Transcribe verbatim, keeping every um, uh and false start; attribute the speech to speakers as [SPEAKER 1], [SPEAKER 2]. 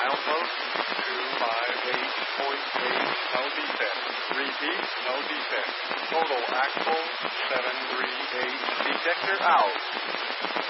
[SPEAKER 1] Milepost two five eight point eight, no defect. Repeat, no defect. Total axle seven three eight. Detector out.